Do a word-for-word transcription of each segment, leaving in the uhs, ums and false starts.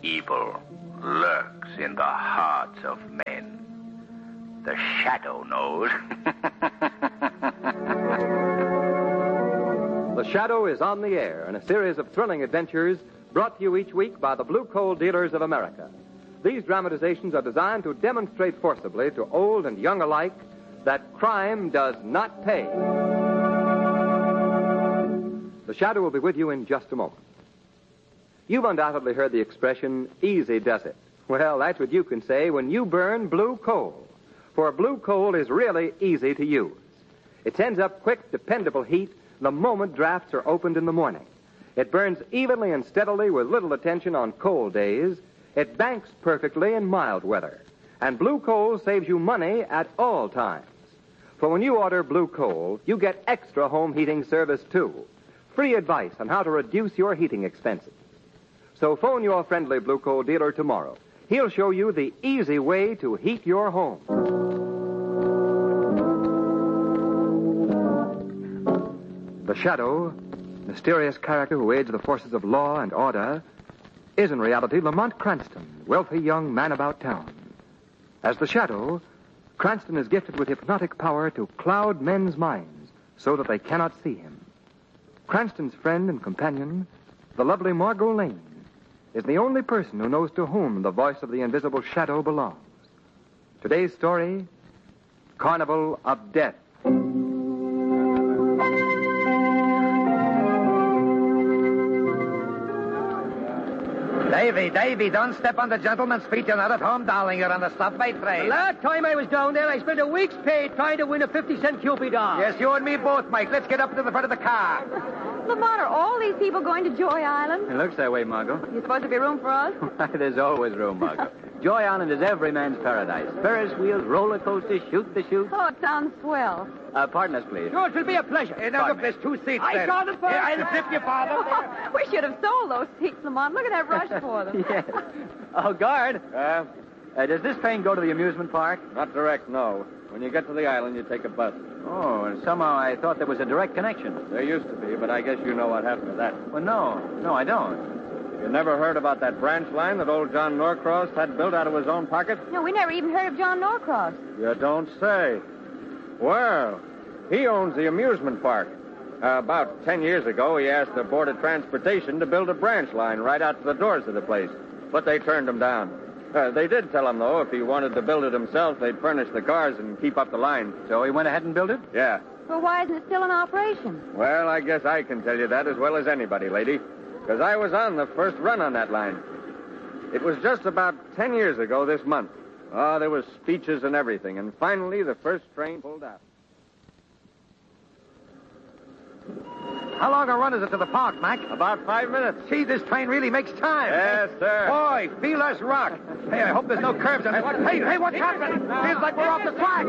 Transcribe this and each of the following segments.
Evil lurks in the hearts of men. The Shadow knows. The Shadow is on the air in a series of thrilling adventures brought to you each week by the Blue Coal Dealers of America. These dramatizations are designed to demonstrate forcibly to old and young alike that crime does not pay. The Shadow will be with you in just a moment. You've undoubtedly heard the expression, easy does it. Well, that's what you can say when you burn blue coal. For blue coal is really easy to use. It sends up quick, dependable heat the moment drafts are opened in the morning. It burns evenly and steadily with little attention on cold days. It banks perfectly in mild weather. And blue coal saves you money at all times. For when you order blue coal, you get extra home heating service, too. Free advice on how to reduce your heating expenses. So phone your friendly blue coal dealer tomorrow. He'll show you the easy way to heat your home. The Shadow, mysterious character who aids the forces of law and order, is in reality Lamont Cranston, wealthy young man about town. As the Shadow, Cranston is gifted with hypnotic power to cloud men's minds so that they cannot see him. Cranston's friend and companion, the lovely Margot Lane, is the only person who knows to whom the voice of the invisible Shadow belongs. Today's story, Carnival of Death. Davy, Davy, don't step on the gentleman's feet. You're not at home, darling. You're on the subway train. The last time I was down there, I spent a week's pay trying to win a fifty-cent Cupid doll. Yes, you and me both, Mike. Let's get up to the front of the car. Lamont, are all these people going to Joy Island? It looks that way, Margot. You supposed to be room for us? There's always room, Margot. Joy Island is every man's paradise. Ferris wheels, roller coasters, shoot the chute. Oh, it sounds swell. Uh, pardon us, please. Sure, it'll be a pleasure. Hey, now, look, there's two seats I there. saw them first. Yeah, I'll tip you, Father. Oh, we should have sold those seats, Lamont. Look at that rush for them. Yes. Oh, guard. Uh, Uh, does this train go to the amusement park? not direct, no. When you get to the island, you take a bus. Oh, and somehow I thought there was a direct connection. There used to be, but I guess you know what happened to that. Well, no. No, I don't. You never heard about that branch line that old John Norcross had built out of his own pocket? No, we never even heard of John Norcross. You don't say. Well, he owns the amusement park. Uh, about ten years ago, he asked the Board of Transportation to build a branch line right out to the doors of the place, but they turned him down. Uh, they did tell him, though, if he wanted to build it himself, they'd furnish the cars and keep up the line. So he went ahead and built it? Yeah. Well, why isn't it still in operation? Well, I guess I can tell you that as well as anybody, lady, because I was on the first run on that line. It was just about ten years ago this month. Oh, there was speeches and everything, and finally the first train pulled out. How long a run is it to the park, Mac? About five minutes. Gee, this train really makes time. Yes, sir. Boy, feel us rock. Hey, I hope there's no curves on it. Hey, hey, what's happening? Feels like we're off the track.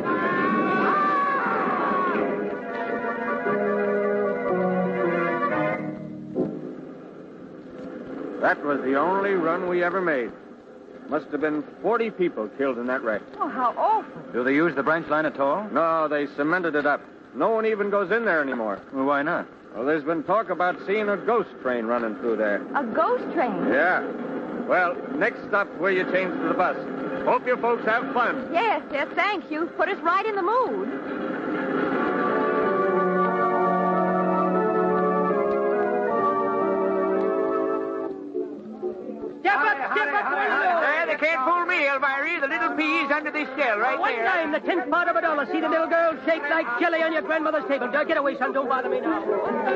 That was the only run we ever made. Must have been forty people killed in that wreck. Oh, how awful. Do they use the branch line at all? No, they cemented it up. No one even goes in there anymore. Well, why not? Well, there's been talk about seeing a ghost train running through there. A ghost train? Yeah. Well, next stop's where you change to the bus. Hope you folks have fun. Yes, yes, thank you. Put us right in the mood. Step up, step up. Hey, they can't fool me, Elvira. The little peas under this shell right One there. time, the tenth part of a dollar. See the little girl shake like jelly on your grandmother's table. Get away, son. Don't bother me now.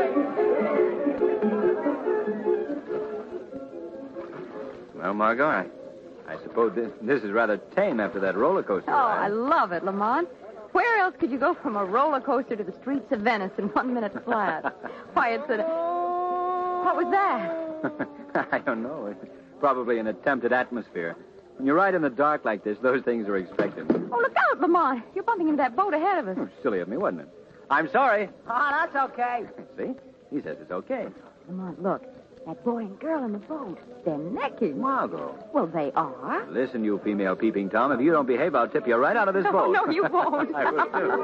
Well, Margot, I, I suppose this, this is rather tame after that roller coaster Oh, I ride. love it, Lamont. Where else could you go from a roller coaster to the streets of Venice in one minute flat? Why, it's a... What was that? I don't know. It's probably an attempt at atmosphere. When you ride in the dark like this, those things are expected. Oh, look out, Lamont. You're bumping into that boat ahead of us. Oh, silly of me, wasn't it? I'm sorry. Oh, that's okay. See? He says it's okay. Lamont, look. That boy and girl in the boat. They're necking. Margot. Well, they are. Listen, you female peeping Tom. If you don't behave, I'll tip you right out of this boat. Oh, no, you won't. I will, too.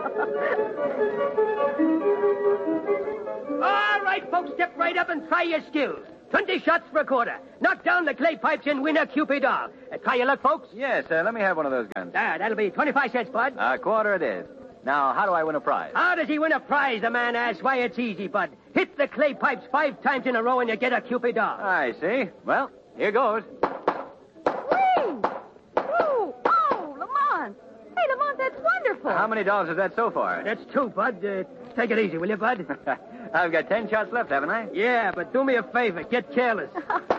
All right, folks, step right up and try your skills. Twenty shots for a quarter. Knock down the clay pipes and win a Cupid doll. Uh, try your luck, folks. Yes, uh, let me have one of those guns. Ah, that'll be twenty-five cents, Bud. A quarter it is. Now, how do I win a prize? How does he win a prize, the man asks. Why, it's easy, Bud. Hit the clay pipes five times in a row and you get a Cupid doll. I see. Well, here goes. Whee! Woo! Oh, Lamont! Hey, Lamont, that's wonderful. How many dolls is that so far? That's two, Bud. Uh, take it easy, will you, Bud? I've got ten shots left, haven't I? Yeah, but do me a favor. Get careless.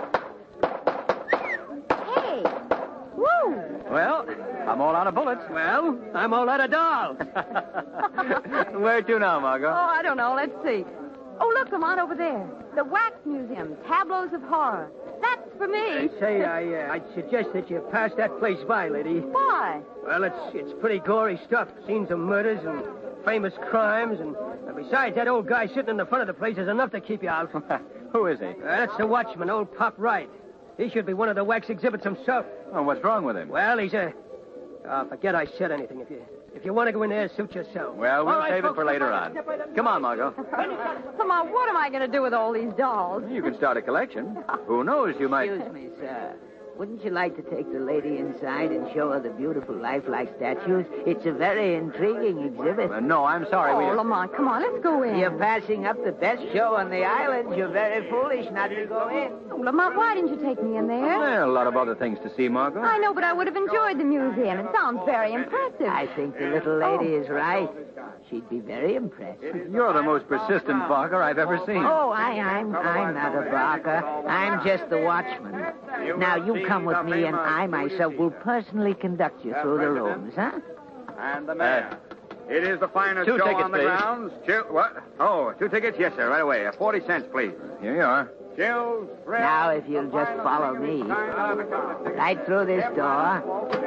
Hey! Woo! Well, I'm all out of bullets. Well, I'm all out of dolls. Where to now, Margot? Oh, I don't know. Let's see. Oh, look, Lamont, over there. The Wax Museum, Tableaus of Horror. That's for me. Hey, say, I, uh, I'd suggest that you pass that place by, lady. Why? Well, it's it's pretty gory stuff. Scenes of murders and famous crimes. And uh, besides, that old guy sitting in the front of the place is enough to keep you out. Uh, Who is he? that's the watchman, old Pop Wright. He should be one of the wax exhibits himself. Oh, what's wrong with him? Well, he's a... Oh, forget I said anything. If you if you want to go in there, suit yourself. Well, we'll All right, save it folks, for later step on. right up, step right up. Come on, Margot. Lamont, what am I going to do with all these dolls? You can start a collection. Who knows, you might... Excuse me, sir. Wouldn't you like to take the lady inside and show her the beautiful lifelike statues? It's a very intriguing exhibit. Uh, no, I'm sorry. we Oh, don't... Lamont, come on, let's go in. You're passing up the best show on the island. You're very foolish not to go in. Oh, Lamont, why didn't you take me in there? Well, a lot of other things to see, Margot. I know, but I would have enjoyed the museum. It sounds very impressive. I think the little lady is right. She'd be very impressed. You're the most persistent barker I've ever seen. Oh, I, I'm, I'm not a barker. I'm just the watchman. Now, you come with me, and I myself will personally conduct you through the rooms, huh? And the mayor. It is the finest Two show tickets, on the please. grounds. Chill, what? Oh, two tickets? Yes, sir, right away. Uh, forty cents, please. Here you are. Chills, thrills, Now, if you'll just follow me. Right through this door.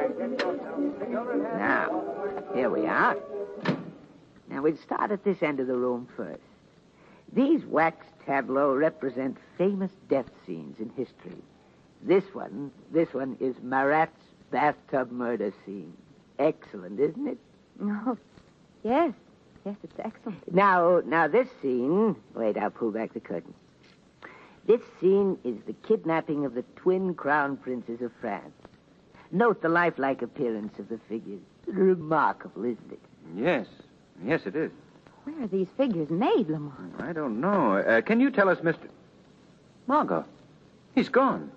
Now, here we are. Now, we'll start at this end of the room first. These wax tableaux represent famous death scenes in history. This one, this one is Marat's bathtub murder scene. Excellent, isn't it? No. Yes. Yes, it's excellent. Now, now this scene... Wait, I'll pull back the curtain. This scene is the kidnapping of the twin crown princes of France. Note the lifelike appearance of the figures. Remarkable, isn't it? Yes. Yes, it is. Where are these figures made, Lamont? I don't know. Uh, can you tell us, Mister Margot? He's gone.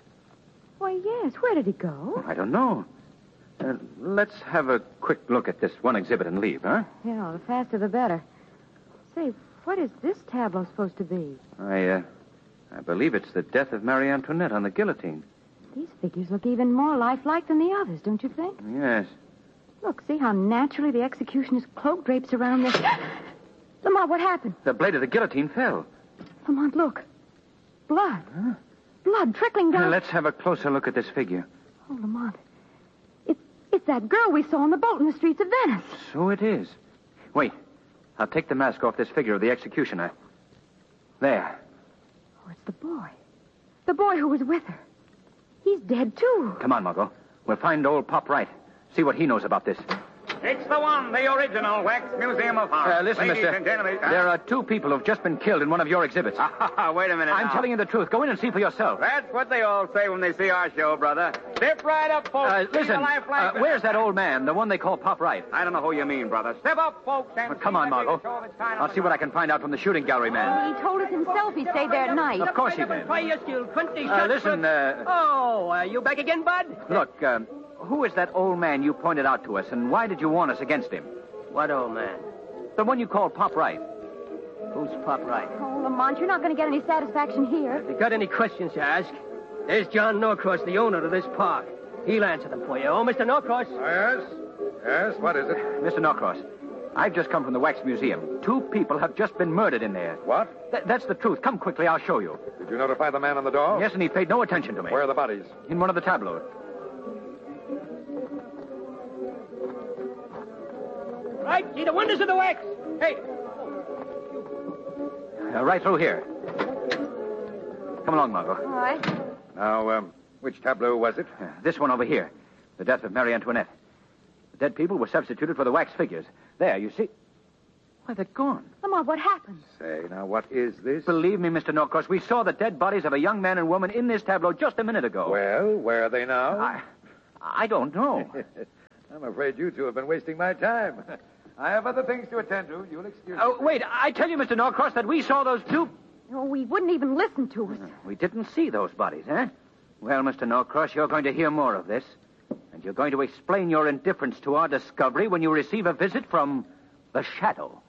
Why, yes. Where did he go? I don't know. Uh, let's have a quick look at this one exhibit and leave, huh? Yeah, the faster the better. Say, what is this tableau supposed to be? I, uh, I believe it's the death of Marie Antoinette on the guillotine. These figures look even more lifelike than the others, don't you think? Yes. Look, see how naturally the executioner's cloak drapes around this. Lamont, what happened? The blade of the guillotine fell. Lamont, look. Blood. Huh? Blood trickling Uh, down. let's have a closer look at this figure. Oh, Lamont. It's, it's that girl we saw on the boat in the streets of Venice. So it is. Wait. I'll take the mask off this figure of the executioner. There. Oh, it's the boy. The boy who was with her. He's dead, too. Come on, Margot. We'll find old Pop Wright. See what he knows about this. It's the one, the original Wax Museum of Horror. Uh, listen, Ladies mister. and gentlemen. uh, There are two people who've just been killed in one of your exhibits. Wait a minute I'm now. telling you the truth. Go in and see for yourself. That's what they all say when they see our show, brother. Step right up, folks. Uh, See the listen, lifelike- uh, where's that old man, the one they call Pop Wright? I don't know who you mean, brother. Step up, folks. And Well, come see on, that Margot. big show of its kind on I'll the see what I ground. can find out from the shooting gallery man. He told us himself he stayed there at night. Of course he did. Try your skill. Twenty Uh, shots. listen, for- uh, Oh, are you back again, Bud? look, um, who is that old man you pointed out to us, and why did you warn us against him? What old man? The one you called Pop Wright. Who's Pop Wright? Oh, Lamont, you're not going to get any satisfaction here. If you got any questions to ask, there's John Norcross, the owner of this park. He'll answer them for you. Oh, Mister Norcross? Yes? Yes, what is it? Mister Norcross, I've just come from the Wax Museum. Two people have just been murdered in there. What? Th- that's the truth. Come quickly, I'll show you. Did you notify the man on the door? Yes, and he paid no attention to me. Where are the bodies? In one of the tableaus. Right, see the wonders of the wax. Hey, Uh, right through here. Come along, Margot. All right. Now, um, which tableau was it? Uh, this one over here. The death of Marie Antoinette. The dead people were substituted for the wax figures. There, you see. Why, they're gone. Lamont, what happened? Say, now, what is this? Believe me, Mister Norcross, we saw the dead bodies of a young man and woman in this tableau just a minute ago. Well, where are they now? I, I don't know. I'm afraid you two have been wasting my time. I have other things to attend to. You'll excuse Oh, me. wait, I tell you, Mister Norcross, that we saw those two... Oh, we wouldn't even listen to us. We didn't see those bodies, eh? Well, Mister Norcross, you're going to hear more of this. And you're going to explain your indifference to our discovery when you receive a visit from the Shadow.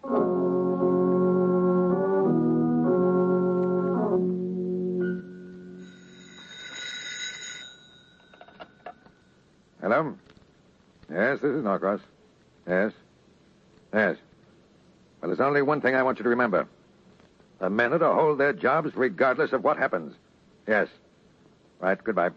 Hello? Yes, this is Norcross. Yes. Yes. Well, there's only one thing I want you to remember. The men are to hold their jobs regardless of what happens. Yes. Right, goodbye.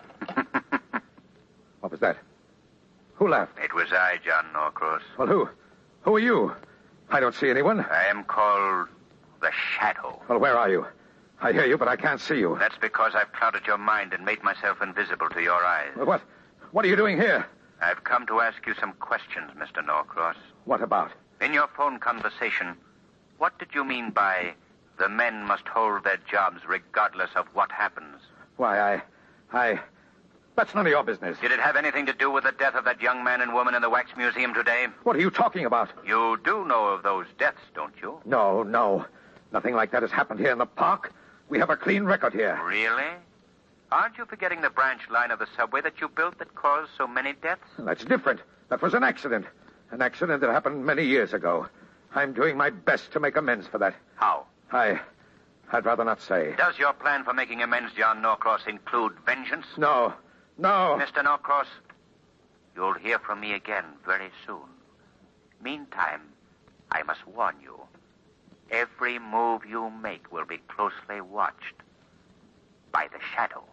What was that? Who laughed? It was I, John Norcross. Well, who? Who are you? I don't see anyone. I am called the Shadow. Well, where are you? I hear you, but I can't see you. That's because I've clouded your mind and made myself invisible to your eyes. Well, what? What are you doing here? I've come to ask you some questions, Mister Norcross. What about? In your phone conversation, what did you mean by the men must hold their jobs regardless of what happens? Why, I... I... That's none of your business. Did it have anything to do with the death of that young man and woman in the Wax Museum today? What are you talking about? You do know of those deaths, don't you? No, no. Nothing like that has happened here in the park. We have a clean record here. Really? Aren't you forgetting the branch line of the subway that you built that caused so many deaths? That's different. That was an accident. An accident that happened many years ago. I'm doing my best to make amends for that. How? I... I'd rather not say. Does your plan for making amends, John Norcross, include vengeance? No. No. Mister Norcross, you'll hear from me again very soon. Meantime, I must warn you. Every move you make will be closely watched by the Shadow.